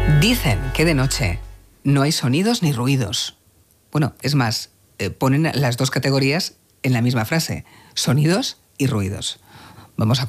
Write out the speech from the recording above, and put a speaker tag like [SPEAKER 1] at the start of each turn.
[SPEAKER 1] Dicen que de noche no hay sonidos ni ruidos. Bueno, es más, ponen las dos categorías en la misma frase, sonidos y ruidos. Vamos a